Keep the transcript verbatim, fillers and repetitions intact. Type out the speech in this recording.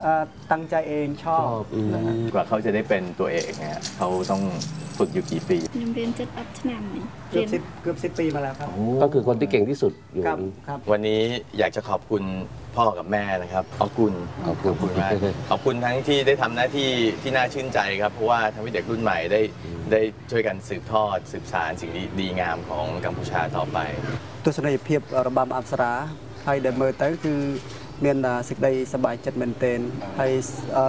ตั้งใจเองชอบนะกว่าเขาจะได้เป็นตัวเอกเนี่ยเขาต้องฝึกอยู่กี่ปียมเรียนเจ็ดอัพชนามนี่เกือบสิบเกือบสิบปีมาแล้วครับก็คือคนที่เก่งที่สุดอยู่วันนี้อยากจะขอบคุณพ่อกับแม่นะครับขอบคุณขอบคุณมากขอบคุณทั้งที่ได้ทำหน้าที่ที่น่าชื่นใจครับเพราะว่าทำให้เด็กรุ่นใหม่ได้ได้ช่วยกันสืบทอดสืบสานสิ่งดีงามของกัมพูชาต่อไปตัวสนเพียบระบำอับสราให้เดินเมื่อแต่คือเมียนสิกได้สบายจัดเมนเทนให้